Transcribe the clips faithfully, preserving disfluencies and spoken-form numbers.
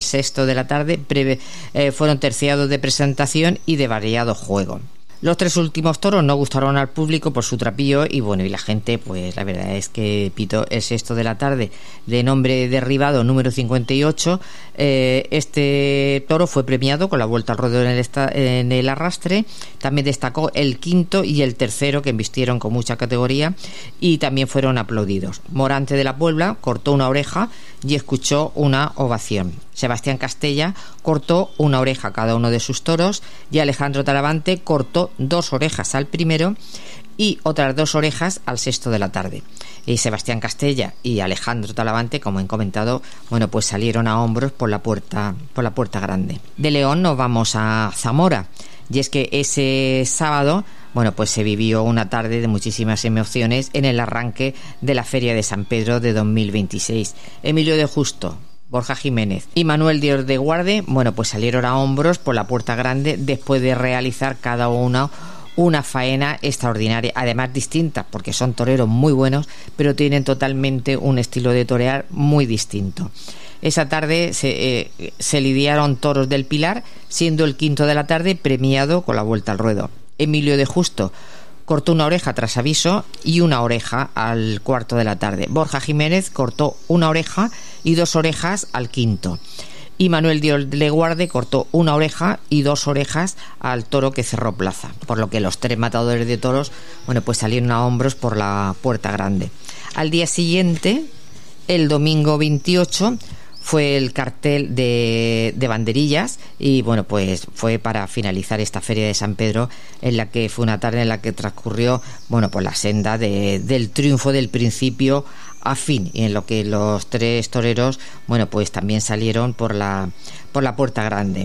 sexto de la tarde pre, eh, fueron terciados de presentación y de variado juego. Los tres últimos toros no gustaron al público por su trapillo y bueno, y la gente, pues la verdad es que pitó el sexto de la tarde de nombre derribado número cincuenta y ocho. Eh, este toro fue premiado con la vuelta al ruedo en el, esta, en el arrastre. También destacó el quinto y el tercero, que embistieron con mucha categoría y también fueron aplaudidos. Morante de la Puebla cortó una oreja y escuchó una ovación. Sebastián Castella cortó una oreja a cada uno de sus toros y Alejandro Talavante cortó dos orejas al primero y otras dos orejas al sexto de la tarde. Y Sebastián Castella y Alejandro Talavante, como he comentado, bueno, pues salieron a hombros por la puerta, por la puerta grande. De León nos vamos a Zamora, y es que ese sábado, bueno, pues se vivió una tarde de muchísimas emociones en el arranque de la Feria de San Pedro de dos mil veintiséis. Emilio de Justo, Borja Jiménez y Manuel Dios de Guarde, bueno, pues salieron a hombros por la puerta grande después de realizar cada uno una faena extraordinaria, además distinta, porque son toreros muy buenos, pero tienen totalmente un estilo de torear muy distinto. Esa tarde se, eh, se lidiaron toros del Pilar, siendo el quinto de la tarde premiado con la vuelta al ruedo. Emilio de Justo cortó una oreja tras aviso y una oreja al cuarto de la tarde. Borja Jiménez cortó una oreja y dos orejas al quinto. Y Manuel Dios de Guarde cortó una oreja y dos orejas al toro que cerró plaza. Por lo que los tres matadores de toros, bueno, pues salieron a hombros por la puerta grande. Al día siguiente, el domingo veintiocho, fue el cartel de, de banderillas y bueno, pues fue para finalizar esta Feria de San Pedro, en la que fue una tarde en la que transcurrió, bueno, pues la senda de, del triunfo del principio a fin, y en lo que los tres toreros, bueno, pues también salieron por la por la puerta grande.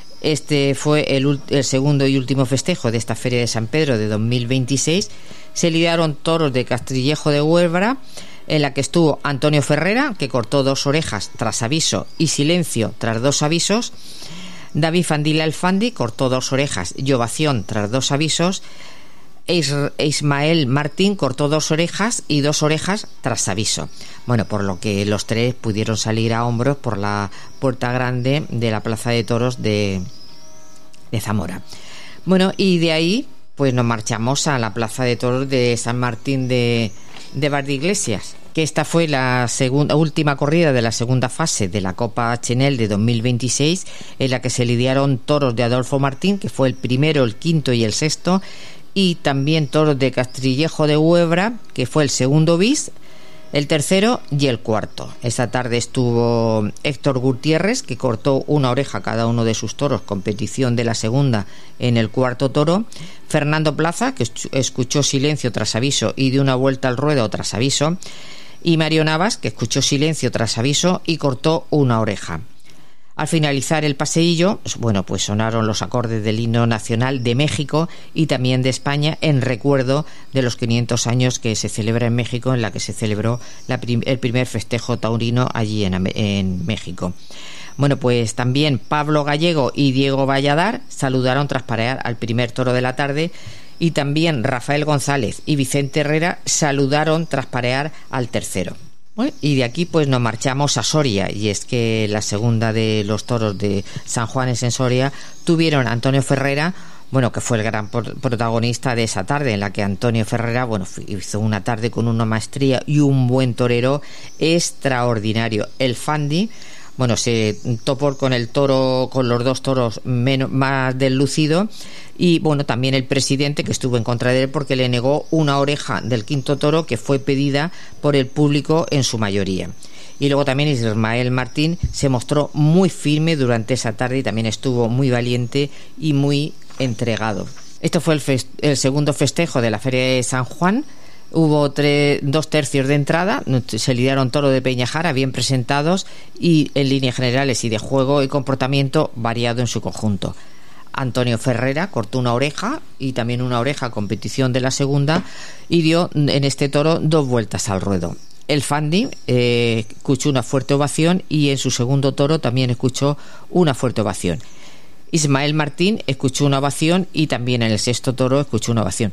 Este fue el, el segundo y último festejo de esta Feria de San Pedro de dos mil veintiséis. Se lidiaron toros de Castillejo de Huelva, en la que estuvo Antonio Ferrera, que cortó dos orejas tras aviso y silencio tras dos avisos. David Fandila el Fandi cortó dos orejas y ovación tras dos avisos. Ismael Martín cortó dos orejas y dos orejas tras aviso. Bueno, por lo que los tres pudieron salir a hombros por la puerta grande de la Plaza de Toros de, de Zamora. Bueno, y de ahí pues nos marchamos a la Plaza de Toros de San Martín de, de Valdeiglesias, que esta fue la segunda, última corrida de la segunda fase de la Copa Chenel de dos mil veintiséis, en la que se lidiaron toros de Adolfo Martín, que fue el primero, el quinto y el sexto, y también toros de Castillejo de Huebra, que fue el segundo bis, el tercero y el cuarto. Esta tarde estuvo Héctor Gutiérrez, que cortó una oreja a cada uno de sus toros, competición de la segunda en el cuarto toro. Fernando Plaza, que escuchó silencio tras aviso y dio una vuelta al ruedo tras aviso. Y Mario Navas, que escuchó silencio tras aviso y cortó una oreja. Al finalizar el paseillo, bueno, pues sonaron los acordes del himno nacional de México y también de España, en recuerdo de los quinientos años que se celebra en México, en la que se celebró la prim- el primer festejo taurino allí en, en México. Bueno, pues también Pablo Gallego y Diego Valladar saludaron tras parear al primer toro de la tarde, y también Rafael González y Vicente Herrera saludaron tras parear al tercero. Bueno, y de aquí pues nos marchamos a Soria, y es que la segunda de los toros de San Juanes en Soria tuvieron a Antonio Ferrera, bueno, que fue el gran protagonista de esa tarde, en la que Antonio Ferrera, bueno, hizo una tarde con una maestría y un buen torero extraordinario. El Fandi, bueno, se topó con el toro, con los dos toros menos, más deslucido, y bueno, también el presidente, que estuvo en contra de él porque le negó una oreja del quinto toro, que fue pedida por el público en su mayoría. Y luego también Ismael Martín se mostró muy firme durante esa tarde y también estuvo muy valiente y muy entregado. Esto fue el, fest- el segundo festejo de la Feria de San Juan. Hubo tres, dos tercios de entrada, se lidiaron toros de Peñajara bien presentados y en líneas generales y de juego y comportamiento variado en su conjunto. Antonio Ferrera cortó una oreja y también una oreja a competición de la segunda y dio en este toro dos vueltas al ruedo. El Fandi eh, escuchó una fuerte ovación y en su segundo toro también escuchó una fuerte ovación. Ismael Martín escuchó una ovación y también en el sexto toro escuchó una ovación.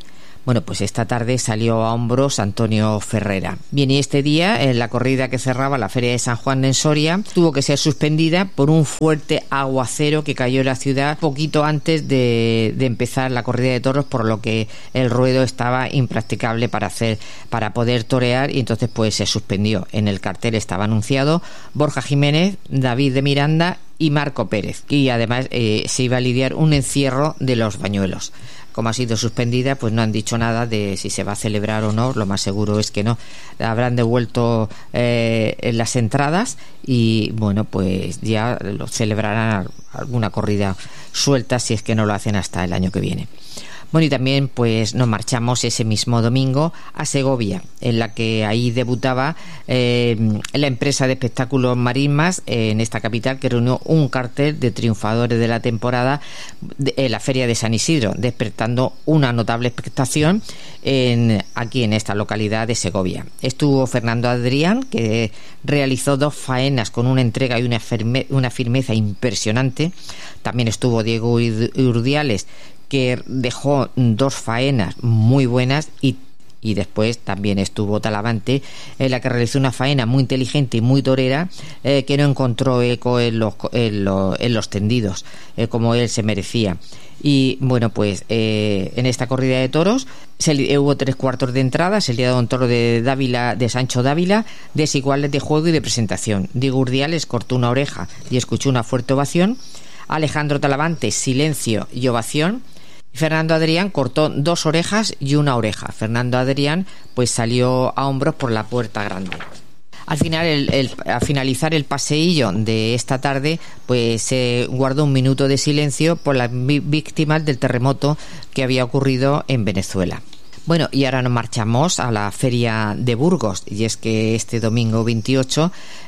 Bueno, pues esta tarde salió a hombros Antonio Ferrera. Bien, y este día, en la corrida que cerraba la Feria de San Juan en Soria, tuvo que ser suspendida por un fuerte aguacero que cayó en la ciudad poquito antes de, de empezar la corrida de toros, por lo que el ruedo estaba impracticable para hacer, para poder torear, y entonces pues se suspendió. En el cartel estaba anunciado Borja Jiménez, David de Miranda y Marco Pérez, y además eh, se iba a lidiar un encierro de los Bañuelos. Como ha sido suspendida, pues no han dicho nada de si se va a celebrar o no. Lo más seguro es que no. Habrán devuelto eh, las entradas y, bueno, pues ya lo celebrarán alguna corrida suelta, si es que no lo hacen hasta el año que viene. Bueno, y también pues nos marchamos ese mismo domingo a Segovia, en la que ahí debutaba eh, la empresa de espectáculos Marismas, eh, en esta capital, que reunió un cartel de triunfadores de la temporada de, en la Feria de San Isidro, despertando una notable expectación en, aquí en esta localidad de Segovia. Estuvo Fernando Adrián, que realizó dos faenas con una entrega y una, firme, una firmeza impresionante. También estuvo Diego Urdiales, que dejó dos faenas muy buenas, y, y después también estuvo Talavante, en la que realizó una faena muy inteligente y muy torera, eh, que no encontró eco en los, en los, en los tendidos, eh, como él se merecía. Y bueno, pues eh, en esta corrida de toros se, eh, hubo tres cuartos de entrada. Se lidió un toro de Dávila, de Sancho Dávila, desiguales de juego y de presentación. Diego Urdiales cortó una oreja y escuchó una fuerte ovación. Alejandro Talavante, silencio y ovación. Fernando Adrián cortó dos orejas y una oreja. Fernando Adrián pues salió a hombros por la puerta grande. Al final, el, el, al finalizar el paseillo de esta tarde, pues se guardó un minuto de silencio por las víctimas del terremoto que había ocurrido en Venezuela. Bueno, y ahora nos marchamos a la Feria de Burgos, y es que este domingo veintiocho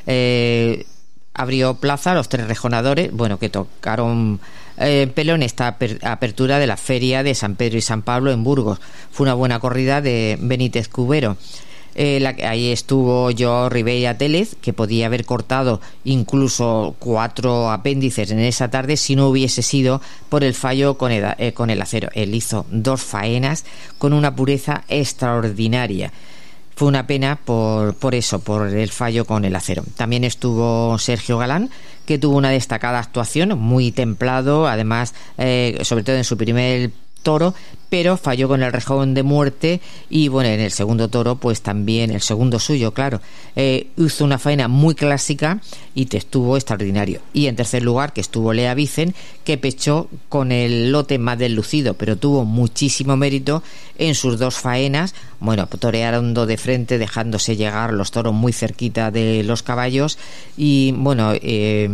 eh, abrió plaza los tres rejonadores, bueno, que tocaron eh, pelo en esta apertura de la Feria de San Pedro y San Pablo en Burgos. Fue una buena corrida de Benítez Cubero. Eh, la, ahí estuvo Joao Ribeira Tellez, que podía haber cortado incluso cuatro apéndices en esa tarde si no hubiese sido por el fallo con el, eh, con el acero. Él hizo dos faenas con una pureza extraordinaria. Fue una pena por, por eso, por el fallo con el acero. También estuvo Sergio Galán, que tuvo una destacada actuación, muy templado, además, eh, sobre todo en su primer toro, pero falló con el rejón de muerte. Y bueno, en el segundo toro, pues también, el segundo suyo, claro, eh, hizo una faena muy clásica y te estuvo extraordinario. Y en tercer lugar, que estuvo Lea Vicen, que pechó con el lote más deslucido, pero tuvo muchísimo mérito en sus dos faenas. Bueno, toreando de frente, dejándose llegar los toros muy cerquita de los caballos. Y bueno, eh,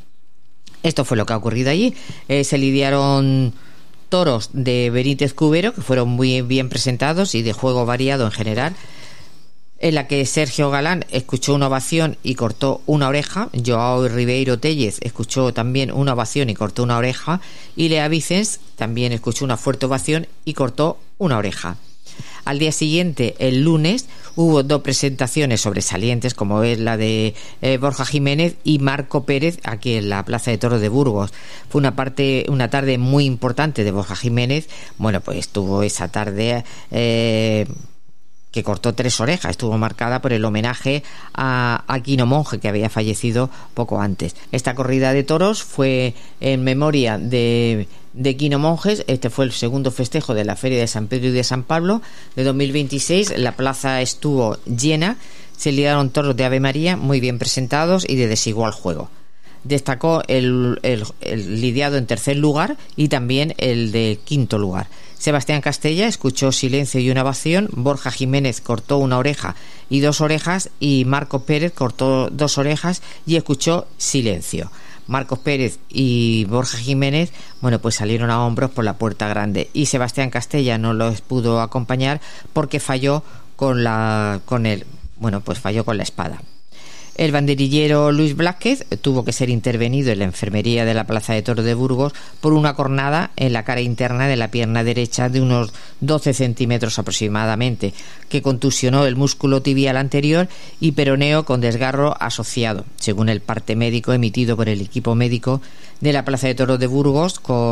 esto fue lo que ha ocurrido allí. Eh, se lidiaron toros de Benítez Cubero, que fueron muy bien presentados y de juego variado en general, en la que Sergio Galán escuchó una ovación y cortó una oreja. Joao Ribeiro Tellez escuchó también una ovación y cortó una oreja, y Lea Vicens también escuchó una fuerte ovación y cortó una oreja. Al día siguiente, el lunes, hubo dos presentaciones sobresalientes, como es la de eh, Borja Jiménez y Marco Pérez, aquí en la Plaza de Toros de Burgos. Fue una parte, una tarde muy importante de Borja Jiménez. Bueno, pues tuvo esa tarde eh, que cortó tres orejas, estuvo marcada por el homenaje a Aquino Monge, que había fallecido poco antes. Esta corrida de toros fue en memoria de de Quino Monjes. Este fue el segundo festejo de la Feria de San Pedro y de San Pablo de dos mil veintiséis. La plaza estuvo llena, se lidiaron toros de Ave María muy bien presentados y de desigual juego. Destacó el, el, el lidiado en tercer lugar y también el de quinto lugar. Sebastián Castella escuchó silencio y una ovación. Borja Jiménez cortó una oreja y dos orejas, y Marcos Pérez cortó dos orejas y escuchó silencio. Marcos Pérez y Borja Jiménez, bueno, pues salieron a hombros por la puerta grande, y Sebastián Castella no los pudo acompañar porque falló con la con el bueno, pues falló con la espada. El banderillero Luis Blázquez tuvo que ser intervenido en la enfermería de la Plaza de Toros de Burgos por una cornada en la cara interna de la pierna derecha de unos doce centímetros aproximadamente, que contusionó el músculo tibial anterior y peroneo con desgarro asociado, según el parte médico emitido por el equipo médico de la Plaza de Toros de Burgos, con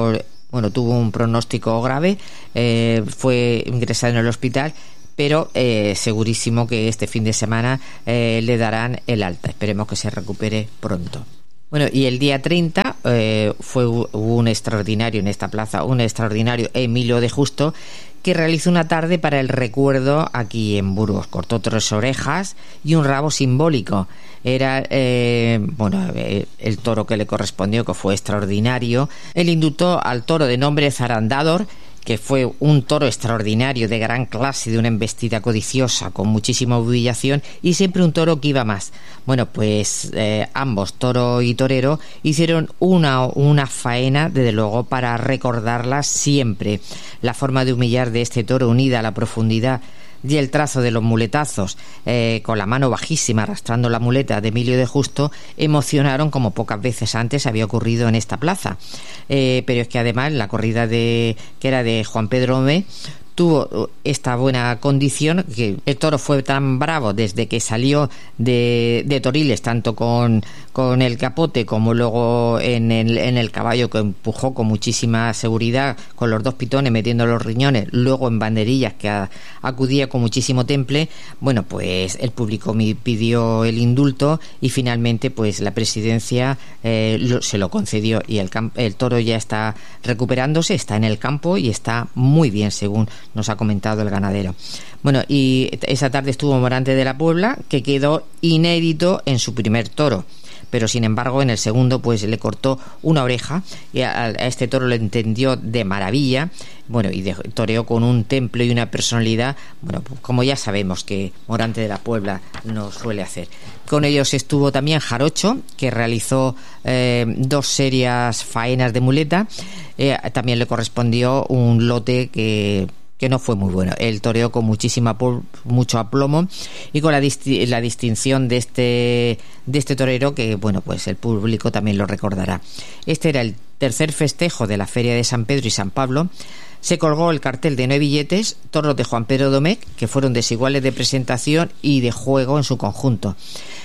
Bueno, tuvo un pronóstico grave, eh, fue ingresado en el hospital, pero eh, segurísimo que este fin de semana eh, le darán el alta. Esperemos que se recupere pronto. Bueno, y el día treinta eh, fue un extraordinario en esta plaza, un extraordinario Emilio de Justo, que realizó una tarde para el recuerdo aquí en Burgos. Cortó tres orejas y un rabo simbólico. Era, eh, bueno, eh, el toro que le correspondió, que fue extraordinario. Él indultó al toro de nombre Zarandador, que fue un toro extraordinario, de gran clase, de una embestida codiciosa, con muchísima humillación, y siempre un toro que iba más. Bueno, pues eh, ambos, toro y torero, hicieron una, una faena, desde luego, para recordarla siempre. La forma de humillar de este toro, unida a la profundidad y el trazo de los muletazos, eh, con la mano bajísima arrastrando la muleta de Emilio de Justo, emocionaron como pocas veces antes había ocurrido en esta plaza. Eh, pero es que además la corrida de que era de Juan Pedro Domecq tuvo esta buena condición, que el toro fue tan bravo desde que salió de, de Toriles, tanto con, con el capote como luego en el, en el caballo, que empujó con muchísima seguridad, con los dos pitones metiendo los riñones, luego en banderillas, que a, acudía con muchísimo temple. Bueno, pues el público me pidió el indulto y finalmente pues la presidencia eh, lo, se lo concedió, y el, el toro ya está recuperándose, está en el campo y está muy bien, según nos ha comentado el ganadero. Bueno, y esa tarde estuvo Morante de la Puebla, que quedó inédito en su primer toro, pero sin embargo en el segundo pues le cortó una oreja, y a, a este toro lo entendió de maravilla. Bueno, y de, toreó con un temple y una personalidad, bueno, como ya sabemos que Morante de la Puebla no suele hacer. Con ellos estuvo también Jarocho, que realizó eh, dos serias faenas de muleta. Eh, también le correspondió un lote que que no fue muy bueno. Él toreó con muchísima mucho aplomo y con la, disti la distinción de este de este torero, que bueno, pues el público también lo recordará. Este era el tercer festejo de la Feria de San Pedro y San Pablo. Se colgó el cartel de nueve billetes, toros de Juan Pedro Domecq, que fueron desiguales de presentación y de juego en su conjunto.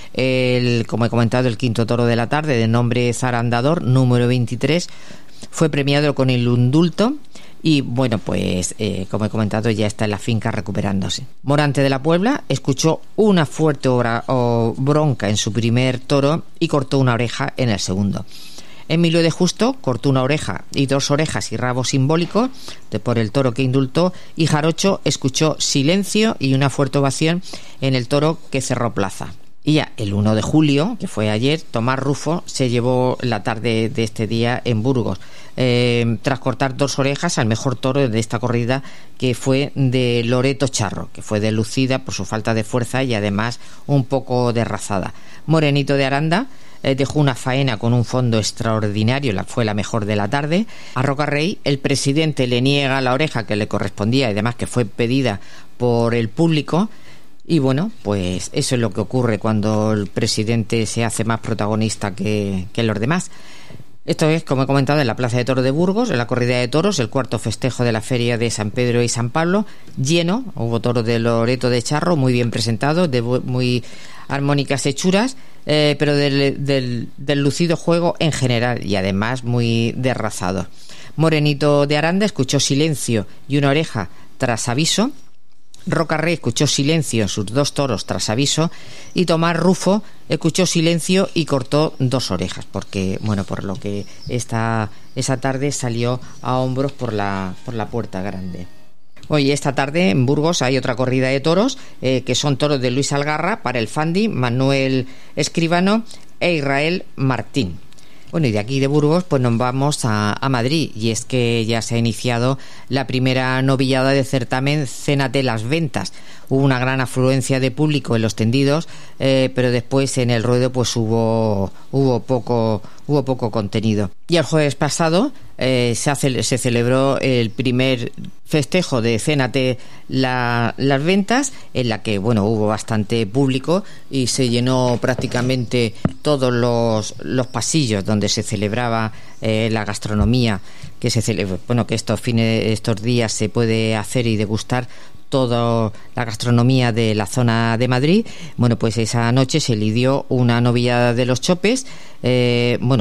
El, como he comentado, el quinto toro de la tarde, de nombre Zarandador, número veintitrés, fue premiado con el indulto. Y bueno, pues eh, como he comentado, ya está en la finca recuperándose. Morante de la Puebla escuchó una fuerte obra, o bronca en su primer toro y cortó una oreja en el segundo. Emilio de Justo cortó una oreja y dos orejas y rabo simbólico de por el toro que indultó, y Jarocho escuchó silencio y una fuerte ovación en el toro que cerró plaza. Y ya el uno de julio, que fue ayer, Tomás Rufo se llevó la tarde de este día en Burgos, eh, tras cortar dos orejas al mejor toro de esta corrida, que fue de Loreto Charro, que fue delucida por su falta de fuerza y además un poco derrazada. Morenito de Aranda eh, dejó una faena con un fondo extraordinario, la, fue la mejor de la tarde. A Rocarrey el presidente le niega la oreja que le correspondía, y además que fue pedida por el público. Y bueno, pues eso es lo que ocurre cuando el presidente se hace más protagonista que, que los demás. Esto es, como he comentado, en la Plaza de Toros de Burgos, en la corrida de toros, el cuarto festejo de la Feria de San Pedro y San Pablo, lleno. Hubo toros de Loreto de Charro, muy bien presentados, de muy armónicas hechuras, eh, pero del, del, del lucido juego en general, y además muy derrazado. Morenito de Aranda escuchó silencio y una oreja tras aviso. Rocarrey escuchó silencio en sus dos toros tras aviso, y Tomás Rufo escuchó silencio y cortó dos orejas, porque bueno, por lo que esta esa tarde salió a hombros por la por la puerta grande. Hoy, esta tarde en Burgos, hay otra corrida de toros, eh, que son toros de Luis Algarra para el Fandi, Manuel Escribano e Israel Martín. Bueno, y de aquí de Burgos pues nos vamos a, a Madrid, y es que ya se ha iniciado la primera novillada de certamen Cénate las Ventas. Hubo una gran afluencia de público en los tendidos, eh, pero después en el ruedo pues hubo hubo poco hubo poco contenido. Y el jueves pasado eh, se, hace, se celebró el primer festejo de Cénate la, las Ventas, en la que bueno, hubo bastante público y se llenó prácticamente todos los, los pasillos donde se celebraba eh, la gastronomía, que se celebra, bueno, que estos fines, estos días se puede hacer y degustar toda la gastronomía de la zona de Madrid. Bueno, pues esa noche se lidió una novillada de los chopes, eh, bueno,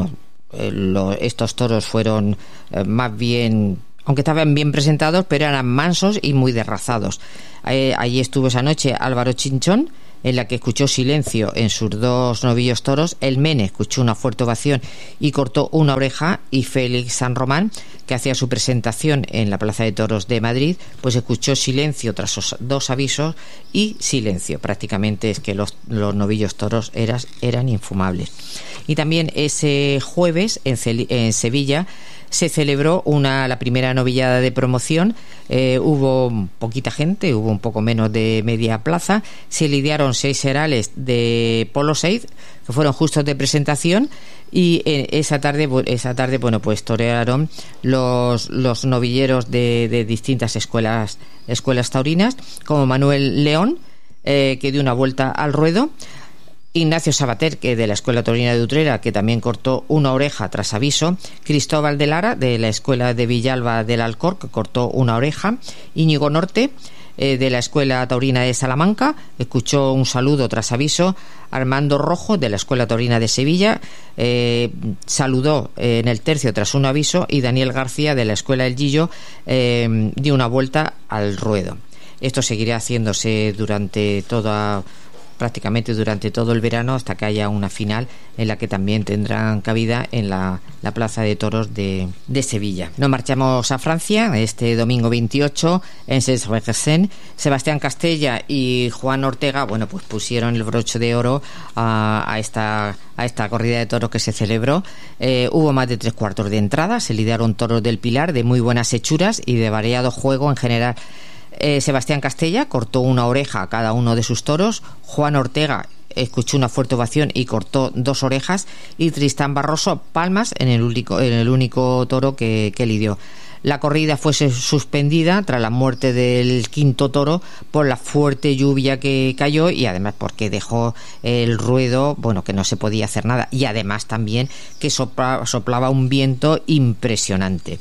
eh, lo, estos toros fueron eh, más bien, aunque estaban bien presentados, pero eran mansos y muy derrazados. Eh, allí estuvo esa noche Álvaro Chinchón, en la que escuchó silencio en sus dos novillos toros. El Mene escuchó una fuerte ovación y cortó una oreja, y Félix San Román, que hacía su presentación en la Plaza de Toros de Madrid, pues escuchó silencio tras los dos avisos y silencio. Prácticamente es que los, los novillos toros eras, eran infumables. Y también ese jueves en, Cel- en Sevilla se celebró una, la primera novillada de promoción. Eh, hubo poquita gente, hubo un poco menos de media plaza. Se lidiaron seis herales de Polo seis, que fueron justos de presentación, y eh, esa tarde esa tarde bueno, pues torearon los, los novilleros de, de distintas escuelas, escuelas taurinas, como Manuel León, eh, que dio una vuelta al ruedo, Ignacio Sabater, que de la Escuela Taurina de Utrera, que también cortó una oreja tras aviso, Cristóbal de Lara, de la Escuela de Villalba del Alcor, que cortó una oreja, Íñigo Norte, eh, de la Escuela Taurina de Salamanca, escuchó un saludo tras aviso, Armando Rojo, de la Escuela Taurina de Sevilla, eh, saludó eh, en el tercio tras un aviso, y Daniel García, de la Escuela del Gillo, eh, dio una vuelta al ruedo. Esto seguirá haciéndose durante toda prácticamente durante todo el verano, hasta que haya una final en la que también tendrán cabida en la, la Plaza de Toros de, de Sevilla. Nos marchamos a Francia este domingo veintiocho en Saint-Germain. Sebastián Castella y Juan Ortega, bueno, pues pusieron el broche de oro a, a esta a esta corrida de toros que se celebró. Eh, hubo más de tres cuartos de entrada, se lidiaron toros del Pilar de muy buenas hechuras y de variado juego en general. Eh, Sebastián Castella cortó una oreja a cada uno de sus toros. Juan Ortega escuchó una fuerte ovación y cortó dos orejas, y Tristán Barroso palmas en el único, en el único toro que, que lidió. La corrida fue suspendida tras la muerte del quinto toro por la fuerte lluvia que cayó, y además porque dejó el ruedo, bueno, que no se podía hacer nada, y además también que sopla, soplaba un viento impresionante.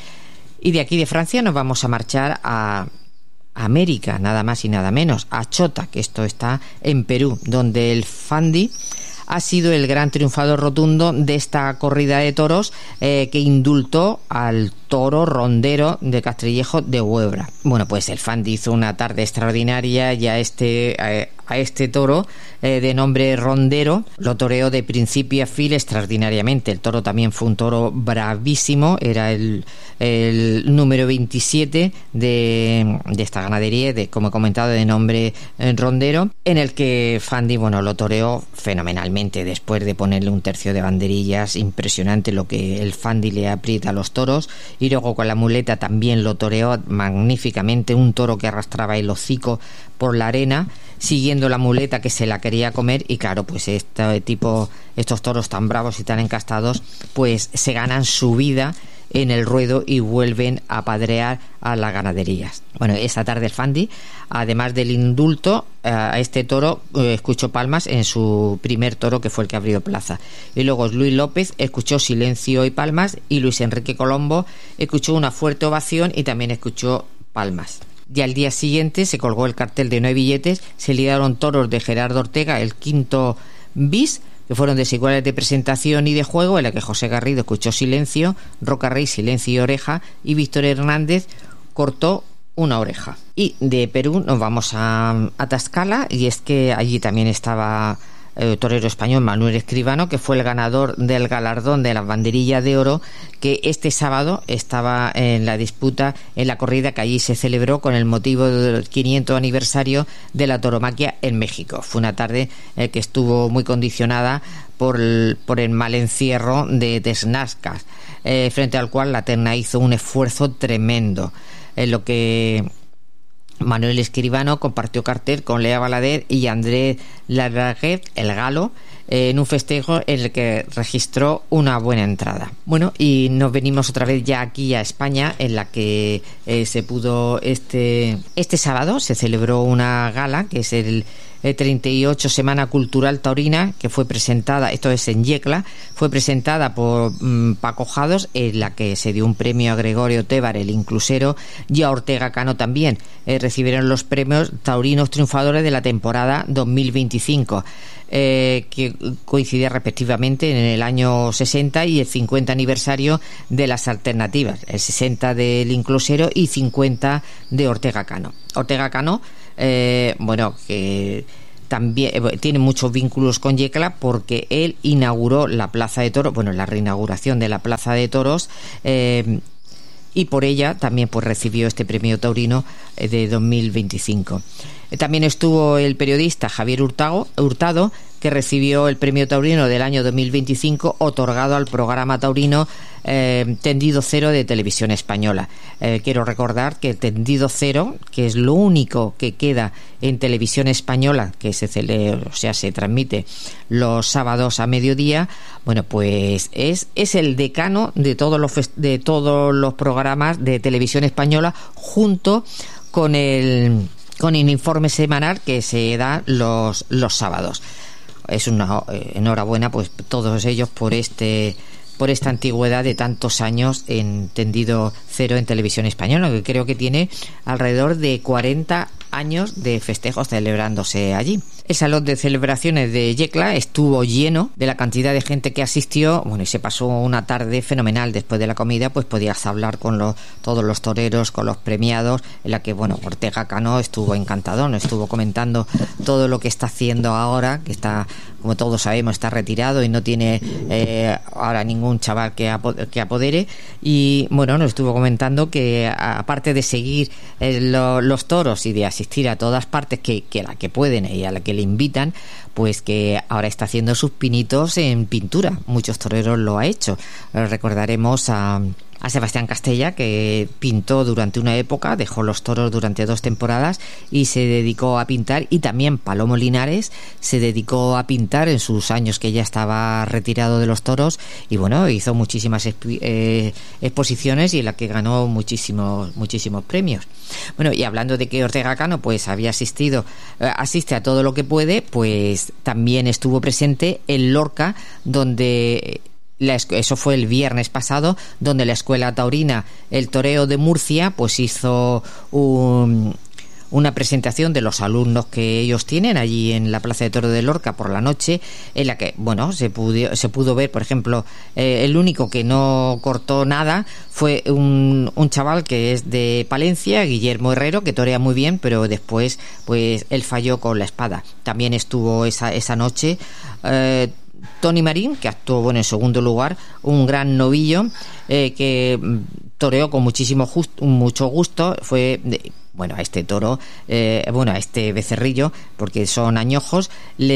Y de aquí de Francia nos vamos a marchar a América, nada más y nada menos, a Chota, que esto está en Perú, donde el Fandi ha sido el gran triunfador rotundo de esta corrida de toros, eh, que indultó al toro rondero de Castrillejo de Huebra. Bueno, pues el Fandi hizo una tarde extraordinaria, y a este, a, a este toro eh, de nombre Rondero lo toreó de principio a fin extraordinariamente. El toro también fue un toro bravísimo, era el, el número veintisiete de, de esta ganadería, de, como he comentado, de nombre eh, Rondero, en el que Fandi, bueno, lo toreó fenomenalmente, después de ponerle un tercio de banderillas. Impresionante lo que el Fandi le aprieta a los toros, y luego con la muleta también lo toreó magníficamente, un toro que arrastraba el hocico por la arena siguiendo la muleta, que se la quería comer. Y claro, pues este tipo, estos toros tan bravos y tan encastados, pues se ganan su vida en el ruedo y vuelven a apedrear a las ganaderías. Bueno, esta tarde el Fandi, además del indulto a este toro, eh, escuchó palmas en su primer toro, que fue el que abrió plaza. Y luego Luis López escuchó silencio y palmas, y Luis Enrique Colombo escuchó una fuerte ovación y también escuchó palmas. Y al día siguiente se colgó el cartel de nueve billetes, se lidiaron toros de Gerardo Ortega, el quinto bis, que fueron desiguales de presentación y de juego, en la que José Garrido escuchó silencio, Roca Rey silencio y oreja, y Víctor Hernández cortó una oreja. Y de Perú nos vamos a, a Tlaxcala, y es que allí también estaba el torero español Manuel Escribano, que fue el ganador del galardón de la banderilla de oro, que este sábado estaba en la disputa en la corrida que allí se celebró con el motivo del quinientos aniversario de la tauromaquia en México. Fue una tarde eh, que estuvo muy condicionada por el, por el mal encierro de Desnascas, eh, frente al cual la terna hizo un esfuerzo tremendo, en lo que Manuel Escribano compartió cartel con Lea Balader y Andrés Larraguet, el galo, eh, en un festejo en el que registró una buena entrada. Bueno, y nos venimos otra vez ya aquí a España, en la que eh, se pudo este este sábado se celebró una gala, que es el eh, treinta y ocho Semana Cultural Taurina, que fue presentada, esto es en Yecla, fue presentada por mmm, Paco Jados, en la que se dio un premio a Gregorio Tébar, el inclusero, y a Ortega Cano también. Eh, recibieron los premios taurinos triunfadores de la temporada dos mil veinticinco. Eh, que coincidía respectivamente en el año sesenta y el cincuenta aniversario de las alternativas, el sesenta del inclusero y cincuenta de Ortega Cano. Ortega Cano, eh, bueno, que también eh, tiene muchos vínculos con Yecla porque él inauguró la Plaza de Toros, bueno, la reinauguración de la Plaza de Toros, eh, y por ella también pues recibió este premio taurino eh, de dos mil veinticinco. También estuvo el periodista Javier Hurtado, Hurtado, que recibió el premio taurino del año dos mil veinticinco, otorgado al programa taurino eh, Tendido Cero de Televisión Española. Eh, quiero recordar que el Tendido Cero, que es lo único que queda en Televisión Española, que se cele, o sea, se transmite los sábados a mediodía, bueno, pues es, es el decano de todos los de todos los programas de Televisión Española, junto con el con el informe semanal que se da los los sábados. Es una eh, enhorabuena pues todos ellos por este por esta antigüedad de tantos años en Tendido Cero en Televisión Española, que creo que tiene alrededor de cuarenta años de festejos celebrándose allí. El salón de celebraciones de Yecla estuvo lleno de la cantidad de gente que asistió, bueno, y se pasó una tarde fenomenal. Después de la comida pues podías hablar con los, todos los toreros, con los premiados, en la que, bueno, Ortega Cano estuvo encantado, nos estuvo comentando todo lo que está haciendo ahora, que está, como todos sabemos, está retirado y no tiene eh, ahora ningún chaval que, apod- que apodere, y bueno, nos estuvo comentando que aparte de seguir eh, lo, los toros y de asistir a todas partes que, que a la que pueden y a la que le invitan, pues que ahora está haciendo sus pinitos en pintura. Muchos toreros lo ha hecho. Recordaremos a a Sebastián Castella, que pintó durante una época, dejó los toros durante dos temporadas y se dedicó a pintar, y también Palomo Linares se dedicó a pintar en sus años que ya estaba retirado de los toros, y bueno, hizo muchísimas exp- eh, exposiciones y en la que ganó muchísimos muchísimos premios. Bueno, y hablando de que Ortega Cano pues había asistido, eh, asiste a todo lo que puede, pues también estuvo presente en Lorca, donde La, eso fue el viernes pasado, donde la Escuela Taurina El Toreo de Murcia pues hizo un, una presentación de los alumnos que ellos tienen allí en la Plaza de Toros de Lorca por la noche, en la que, bueno, se pudo, se pudo ver, por ejemplo, eh, el único que no cortó nada fue un, un chaval que es de Palencia, Guillermo Herrero, que torea muy bien, pero después pues él falló con la espada. También estuvo esa, esa noche eh, Tony Marín, que actuó, bueno, en segundo lugar, un gran novillo eh, que toreó con muchísimo justo, mucho gusto. Fue de, bueno, a este toro, eh, bueno, a este becerrillo, porque son añojos,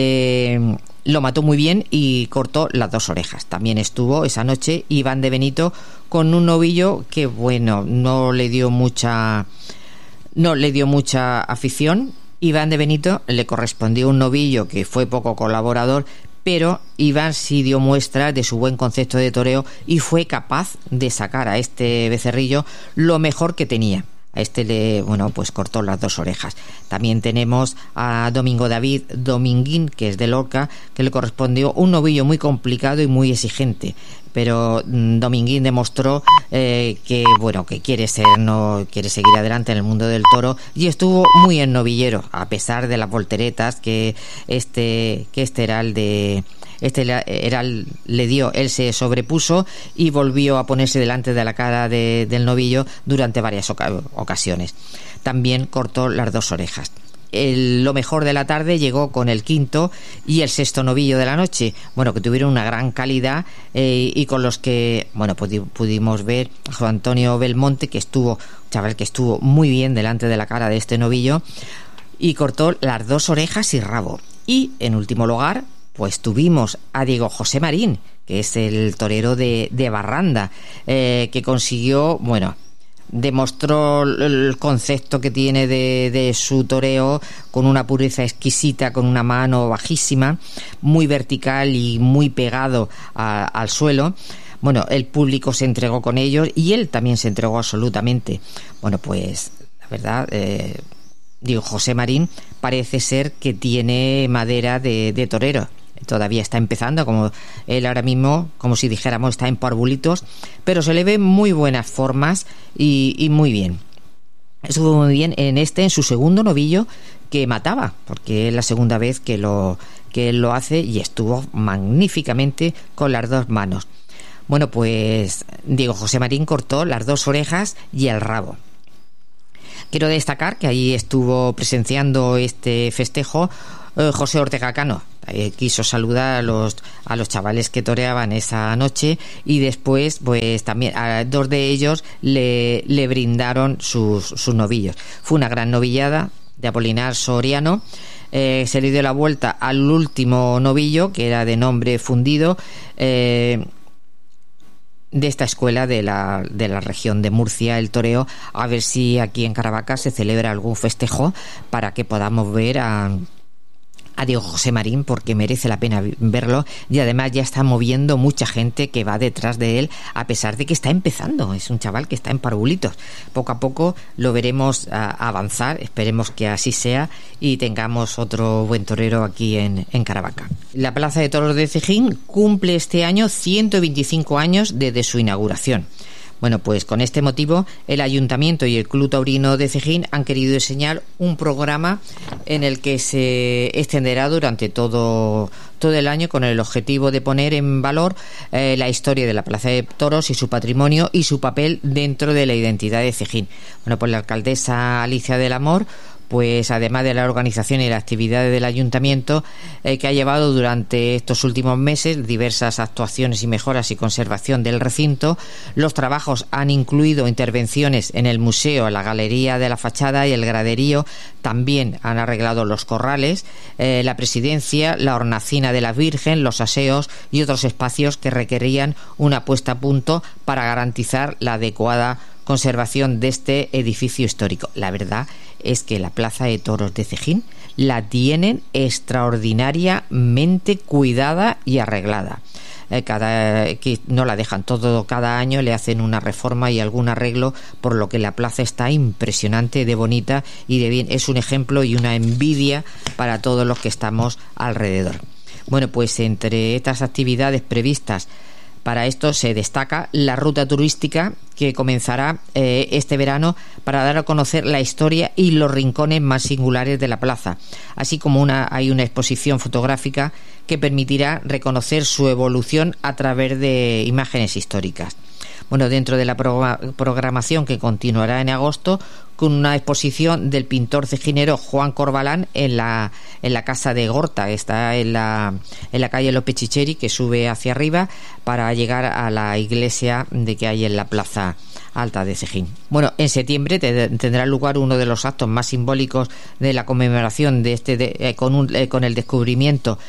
le lo mató muy bien y cortó las dos orejas. También estuvo esa noche Iván de Benito con un novillo que, bueno, no le dio mucha no le dio mucha afición. Iván de Benito le correspondió un novillo que fue poco colaborador, pero Iván sí dio muestra de su buen concepto de toreo y fue capaz de sacar a este becerrillo lo mejor que tenía. A este le, bueno, pues cortó las dos orejas. También tenemos a Domingo David Dominguín, que es de Lorca, que le correspondió un novillo muy complicado y muy exigente. Pero mmm, Dominguín demostró eh, que, bueno, que quiere ser, no quiere seguir adelante en el mundo del toro, y estuvo muy en novillero, a pesar de las volteretas que este, que este era el de Este era el, le dio, él se sobrepuso y volvió a ponerse delante de la cara de, del novillo durante varias oca- ocasiones. También cortó las dos orejas. El, lo mejor de la tarde llegó con el quinto y el sexto novillo de la noche, bueno, que tuvieron una gran calidad eh, y con los que, bueno, pudi- pudimos ver a Juan Antonio Belmonte, que estuvo, chaval, que estuvo muy bien delante de la cara de este novillo y cortó las dos orejas y rabo. Y en último lugar, pues tuvimos a Diego José Marín, que es el torero de, de Barranda, eh, que consiguió, bueno, demostró el concepto que tiene de, de su toreo, con una pureza exquisita, con una mano bajísima, muy vertical y muy pegado a, al suelo. Bueno, el público se entregó con ellos y él también se entregó absolutamente. Bueno, pues la verdad, eh, digo, José Marín parece ser que tiene madera de, de torero. Todavía está empezando, como él ahora mismo, como si dijéramos, está en parvulitos, pero se le ven muy buenas formas y, y muy bien. Estuvo muy bien en este, en su segundo novillo que mataba, porque es la segunda vez que lo, que él lo hace, y estuvo magníficamente con las dos manos. Bueno, pues Diego José Marín cortó las dos orejas y el rabo. Quiero destacar que ahí estuvo presenciando este festejo eh, José Ortega Cano. Eh, quiso saludar a los a los chavales que toreaban esa noche, y después pues también a dos de ellos le, le brindaron sus, sus novillos. Fue una gran novillada de Apolinar Soriano. Eh, se le dio la vuelta al último novillo, que era de nombre Fundido, eh, de esta escuela de la, de la región de Murcia, el toreo, a ver si aquí en Caravaca se celebra algún festejo para que podamos ver a a Diego José Marín, porque merece la pena verlo, y además ya está moviendo mucha gente que va detrás de él, a pesar de que está empezando. Es un chaval que está en parvulitos. Poco a poco lo veremos a, a avanzar, esperemos que así sea y tengamos otro buen torero aquí en, en Caravaca. La Plaza de Toros de Cejín cumple este año ciento veinticinco años desde su inauguración. Bueno, pues con este motivo el Ayuntamiento y el Club Taurino de Cejín han querido diseñar un programa en el que se extenderá durante todo, todo el año, con el objetivo de poner en valor eh, la historia de la Plaza de Toros y su patrimonio y su papel dentro de la identidad de Cejín. Bueno, pues la alcaldesa Alicia del Amor, pues además de la organización y las actividades del ayuntamiento, eh, que ha llevado durante estos últimos meses diversas actuaciones y mejoras y conservación del recinto, los trabajos han incluido intervenciones en el museo, en la galería de la fachada y el graderío. También han arreglado los corrales, eh, la presidencia, la hornacina de la Virgen, los aseos y otros espacios que requerían una puesta a punto para garantizar la adecuada conservación de este edificio histórico. La verdad es que la Plaza de Toros de Cejín la tienen extraordinariamente cuidada y arreglada. Eh, cada, que no la dejan todo, cada año le hacen una reforma y algún arreglo, por lo que la plaza está impresionante de bonita y de bien. Es un ejemplo y una envidia para todos los que estamos alrededor. Bueno, pues entre estas actividades previstas para esto se destaca la ruta turística que comenzará eh, este verano para dar a conocer la historia y los rincones más singulares de la plaza, así como una, hay una exposición fotográfica que permitirá reconocer su evolución a través de imágenes históricas. Bueno, dentro de la pro- programación que continuará en agosto, con una exposición del pintor cejinero Juan Corbalán en la en la casa de Gorta, que está en la en la calle López Chicheri, que sube hacia arriba para llegar a la iglesia de que hay en la plaza alta de Cejín. Bueno, en septiembre te, tendrá lugar uno de los actos más simbólicos de la conmemoración de este de, eh, con un, eh, con el descubrimiento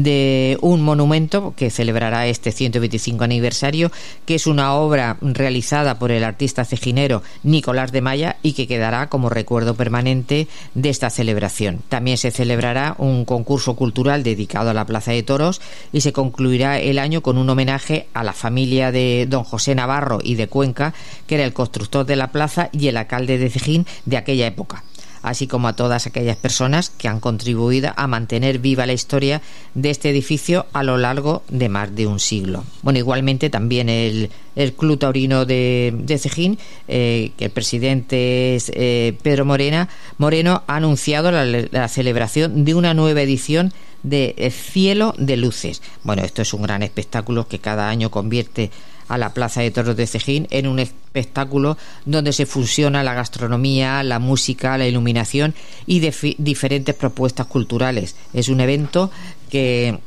de un monumento que celebrará este ciento veinticinco aniversario, que es una obra realizada por el artista cejinero Nicolás de Maya y que quedará como recuerdo permanente de esta celebración. También se celebrará un concurso cultural dedicado a la Plaza de Toros y se concluirá el año con un homenaje a la familia de don José Navarro y de Cuenca, que era el constructor de la plaza y el alcalde de Cejín de aquella época, así como a todas aquellas personas que han contribuido a mantener viva la historia de este edificio a lo largo de más de un siglo. Bueno, igualmente también el, el Club Taurino de, de Cejín, eh, que el presidente es eh, Pedro Morena, Moreno, ha anunciado la, la celebración de una nueva edición de Cielo de Luces. Bueno, esto es un gran espectáculo que cada año convierte a la Plaza de Toros de Cejín en un espectáculo donde se fusiona la gastronomía, la música, la iluminación y de diferentes propuestas culturales. Es un evento que,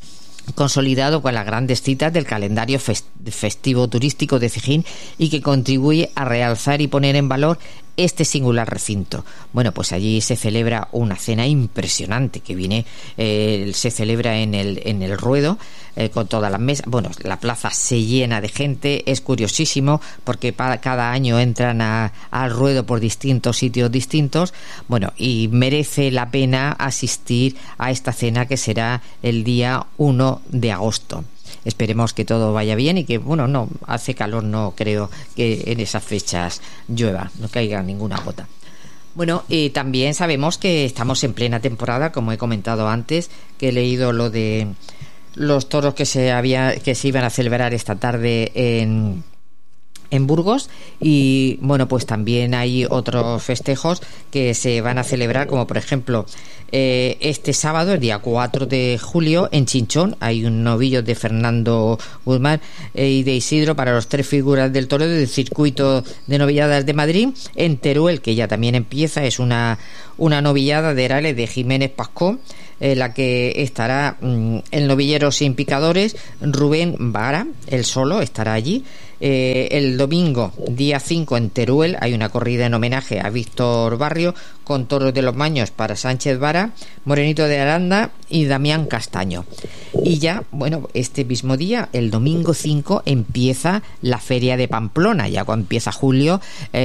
consolidado con las grandes citas del calendario festivo turístico de Cejín, y que contribuye a realzar y poner en valor este singular recinto. Bueno, pues allí se celebra una cena impresionante que viene, eh, se celebra en el, en el ruedo, eh, con todas las mesas. Bueno, la plaza se llena de gente, es curiosísimo porque para, cada año entran a, al ruedo por distintos sitios distintos. Bueno, y merece la pena asistir a esta cena, que será el día uno de agosto. Esperemos que todo vaya bien y que, bueno, no hace calor, no creo que en esas fechas llueva, no caiga ninguna gota. Bueno, y también sabemos que estamos en plena temporada, como he comentado antes, que he leído lo de los toros que se había, que se iban a celebrar esta tarde en en Burgos, y bueno, pues también hay otros festejos que se van a celebrar, como por ejemplo eh, este sábado, el día cuatro de julio, en Chinchón hay un novillo de Fernando Guzmán eh, y de Isidro para los tres figuras del toreo del circuito de novilladas de Madrid. En Teruel, que ya también empieza, es una, una novillada de Herales de Jiménez Pascó, en la que estará mmm, el novillero sin picadores Rubén Vara, él solo estará allí. Eh, el domingo, día cinco, en Teruel hay una corrida en homenaje a Víctor Barrio con toros de los Maños para Sánchez Vara, Morenito de Aranda y Damián Castaño. Y ya, bueno, este mismo día, el domingo cinco, empieza la Feria de Pamplona. Ya cuando empieza julio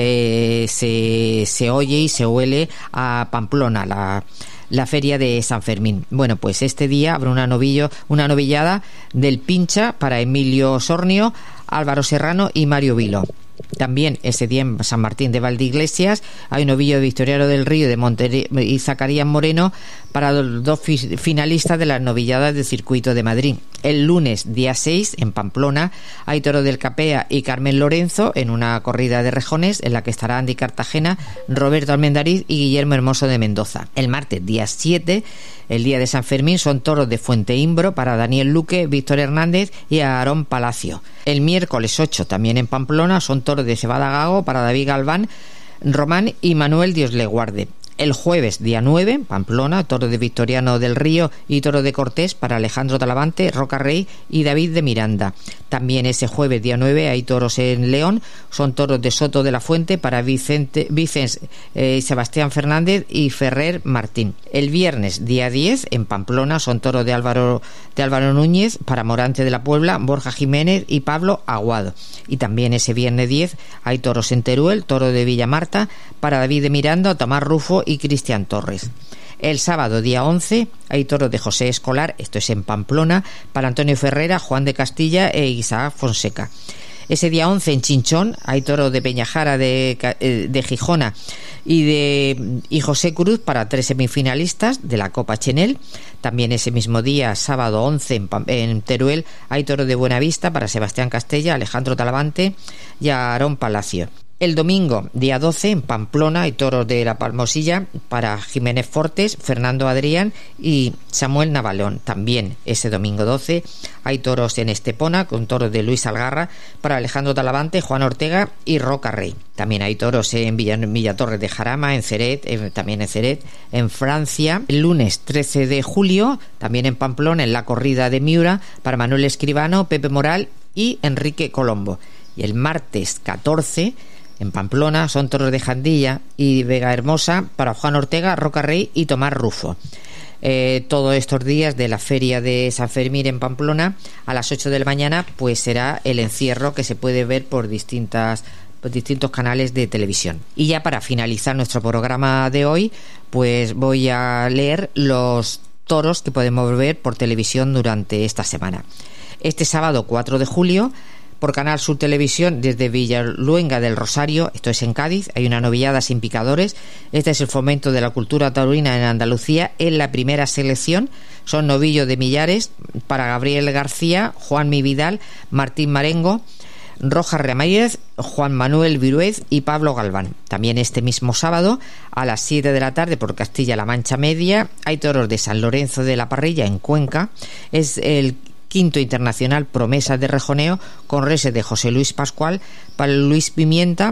eh, se, se oye y se huele a Pamplona, la la feria de San Fermín. Bueno, pues este día habrá una novillo, una novillada del Pincha para Emilio Sornio, Álvaro Serrano y Mario Vilo. También ese día en San Martín de Valdeiglesias hay un novillo de Victoriano del Río de Monterrey y Zacarías Moreno para los dos fi- finalistas de las novilladas del circuito de Madrid. El lunes, día seis, en Pamplona hay toro del Capea y Carmen Lorenzo en una corrida de rejones en la que estará Andy Cartagena, Roberto Almendariz y Guillermo Hermoso de Mendoza. El martes, día siete, el día de San Fermín, son toros de Fuente Imbro para Daniel Luque, Víctor Hernández y Aarón Palacio. El miércoles ocho, también en Pamplona, son toros de Cebada Gago para David Galván, Román y Manuel Dios le guarde. El jueves, día nueve, en Pamplona, toro de Victoriano del Río y toro de Cortés para Alejandro Talavante, Roca Rey y David de Miranda. También ese jueves, día nueve, hay toros en León, son toros de Soto de la Fuente para Vicente, Vicens eh, Sebastián Fernández y Ferrer Martín. El viernes, día diez, en Pamplona, son toros de Álvaro, de Álvaro Núñez para Morante de la Puebla, Borja Jiménez y Pablo Aguado. Y también ese viernes diez hay toros en Teruel, toro de Villamarta para David de Miranda, Tomás Rufo y Cristian Torres. El sábado, día once, hay toros de José Escolar, esto es en Pamplona, para Antonio Ferrera, Juan de Castilla e Isaac Fonseca. Ese día once, en Chinchón, hay toros de Peñajara de, de Gijona y de y José Cruz para tres semifinalistas de la Copa Chenel. También ese mismo día, sábado once, en, en Teruel, hay toros de Buenavista para Sebastián Castella, Alejandro Talavante y Aarón Palacio. El domingo, día doce, en Pamplona hay toros de la Palmosilla para Jiménez Fortes, Fernando Adrián y Samuel Navalón. También ese domingo doce hay toros en Estepona con toros de Luis Algarra para Alejandro Talavante, Juan Ortega y Roca Rey. También hay toros en Villa, en Villatorres de Jarama, en Ceret, en, también en Ceret, en Francia. El lunes trece de julio, también en Pamplona, en la corrida de Miura para Manuel Escribano, Pepe Moral y Enrique Colombo. Y el martes catorce, en Pamplona, son toros de Jandilla y Vega Hermosa para Juan Ortega, Roca Rey y Tomás Rufo. Eh, todos estos días de la feria de San Fermín en Pamplona, a las ocho de la mañana, pues será el encierro que se puede ver por distintas por distintos canales de televisión. Y ya para finalizar nuestro programa de hoy, pues voy a leer los toros que podemos ver por televisión durante esta semana. Este sábado cuatro de julio, por Canal Sur Televisión, desde Villaluenga del Rosario, esto es en Cádiz, hay una novillada sin picadores. Este es el fomento de la cultura taurina en Andalucía en la primera selección. Son novillos de Millares para Gabriel García, Juan Mi Vidal, Martín Marengo, Rojas Ramírez, Juan Manuel Viruez y Pablo Galván. También este mismo sábado, a las siete de la tarde, por Castilla-La Mancha Media, hay toros de San Lorenzo de la Parrilla en Cuenca. Es el quinto internacional Promesas de Rejoneo con reses de José Luis Pascual para Luis Pimienta,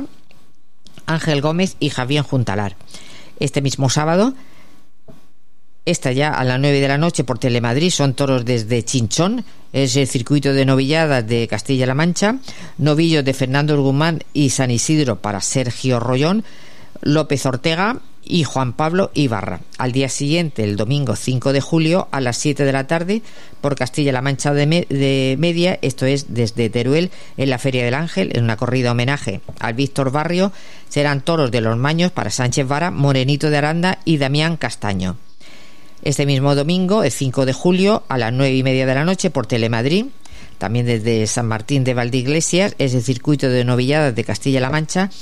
Ángel Gómez y Javier Juntalar. Este mismo sábado, esta ya a las nueve de la noche por Telemadrid, son toros desde Chinchón, es el circuito de novilladas de Castilla-La Mancha, novillos de Fernando Guzmán y San Isidro para Sergio Rollón, López Ortega y Juan Pablo Ibarra. Al día siguiente, el domingo cinco de julio, a las siete de la tarde, por Castilla-La Mancha de, me- de Media, esto es desde Teruel, en la Feria del Ángel, en una corrida homenaje al Víctor Barrio, serán toros de los Maños para Sánchez Vara, Morenito de Aranda y Damián Castaño. Este mismo domingo, el cinco de julio, a las nueve y media de la noche, por Telemadrid, también desde San Martín de Valdeiglesias, es el circuito de novilladas de Castilla-La Mancha,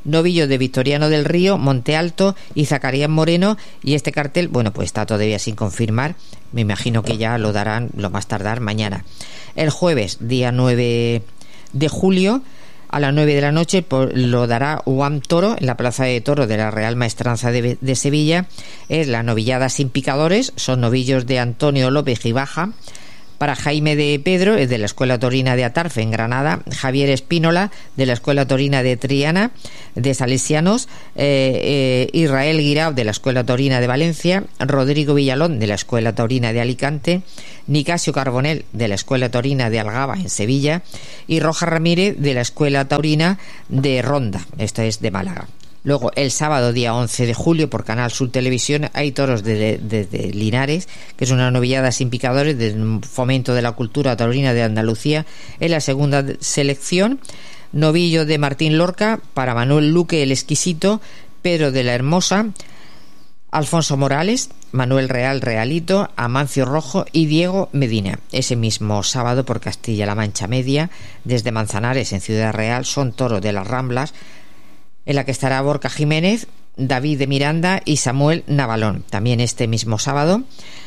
novillos de Victoriano del Río, Monte Alto y Zacarías Moreno, y este cartel, bueno, pues está todavía sin confirmar, me imagino que ya lo darán lo más tardar mañana. El jueves, día nueve de julio, a las nueve de la noche, por, lo dará Juan Toro en la Plaza de Toros de la Real Maestranza de, de Sevilla. Es la novillada sin picadores, son novillos de Antonio López Gibaja. Para Jaime de Pedro, es de la Escuela Torina de Atarfe en Granada, Javier Espínola de la Escuela Torina de Triana de Salesianos, eh, eh, Israel Guirao de la Escuela Torina de Valencia, Rodrigo Villalón de la Escuela Torina de Alicante, Nicasio Carbonell de la Escuela Torina de Algaba en Sevilla y Roja Ramírez de la Escuela Taurina de Ronda, esto es de Málaga. Luego, el sábado, día once de julio, por Canal Sur Televisión, hay toros desde de, de, de Linares, que es una novillada sin picadores del Fomento de la Cultura Taurina de Andalucía, en la segunda selección. Novillo de Martín Lorca, para Manuel Luque el Exquisito, Pedro de la Hermosa, Alfonso Morales, Manuel Real Realito, Amancio Rojo y Diego Medina. Ese mismo sábado, por Castilla-La Mancha Media, desde Manzanares en Ciudad Real, son toros de las Ramblas, en la que estará Borja Jiménez, David de Miranda y Samuel Navalón. También este mismo sábado,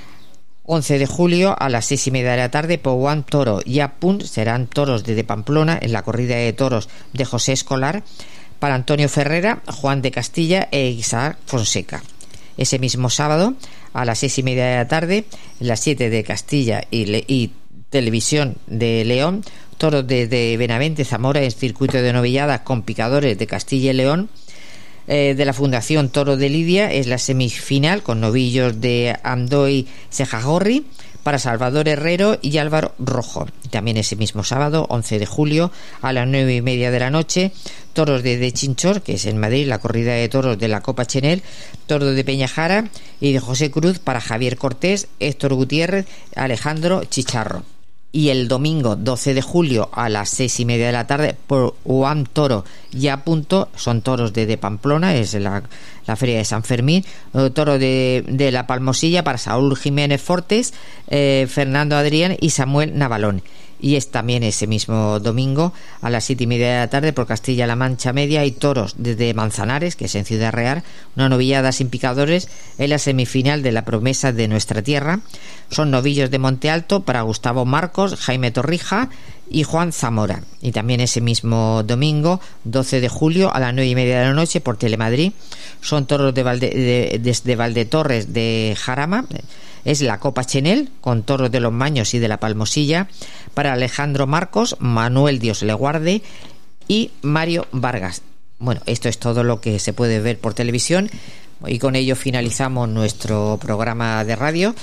once de julio, a las seis y media de la tarde, Pouan Toro y Apun serán toros de Pamplona en la corrida de toros de José Escolar, para Antonio Ferrera, Juan de Castilla e Isaac Fonseca. Ese mismo sábado, a las seis y media de la tarde, en las siete de Castilla y, Le- y Televisión de León, toros de, de Benavente, Zamora, en circuito de novilladas con picadores de Castilla y León, eh, de la Fundación Toro de Lidia, es la semifinal con novillos de Andoy Sejajorri, para Salvador Herrero y Álvaro Rojo. También ese mismo sábado, once de julio, a las nueve y media de la noche, toros de, de Chinchor, que es en Madrid, la corrida de toros de la Copa Chenel, toros de Peñajara y de José Cruz, para Javier Cortés, Héctor Gutiérrez, Alejandro Chicharro. Y el domingo doce de julio a las seis y media de la tarde, por Juan Toro y a punto, son toros de, de Pamplona, es la, la feria de San Fermín, toro de, de la Palmosilla para Saúl Jiménez Fortes, eh, Fernando Adrián y Samuel Navalón. Y es también ese mismo domingo a las siete y media de la tarde, por Castilla-La Mancha Media, y toros desde Manzanares, que es en Ciudad Real, una novillada sin picadores en la semifinal de la Promesa de Nuestra Tierra. Son novillos de Monte Alto para Gustavo Marcos, Jaime Torrija y Juan Zamora. Y también ese mismo domingo, doce de julio, a las nueve y media de la noche, por Telemadrid, son toros de Valde, de, desde Valdetorres de Jarama, es la Copa Chenel, con toros de los Maños y de la Palmosilla, para Alejandro Marcos, Manuel Dios le guarde y Mario Vargas. Bueno, esto es todo lo que se puede ver por televisión, y con ello finalizamos nuestro programa de radio.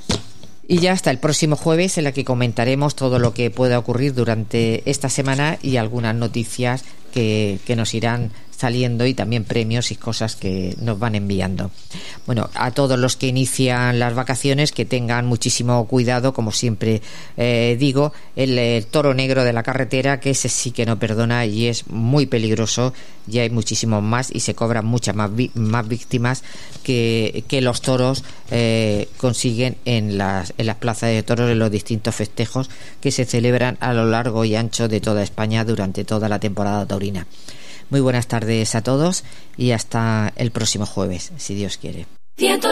Y ya hasta el próximo jueves, en la que comentaremos todo lo que pueda ocurrir durante esta semana y algunas noticias que, que nos irán saliendo, y también premios y cosas que nos van enviando. Bueno, a todos los que inician las vacaciones, que tengan muchísimo cuidado, como siempre eh, digo, el, el toro negro de la carretera, que ese sí que no perdona y es muy peligroso, y hay muchísimos más y se cobran muchas más, vi- más víctimas que, que los toros eh, consiguen en las, en las plazas de toros, en los distintos festejos que se celebran a lo largo y ancho de toda España durante toda la temporada taurina. Muy buenas tardes a todos y hasta el próximo jueves, si Dios quiere.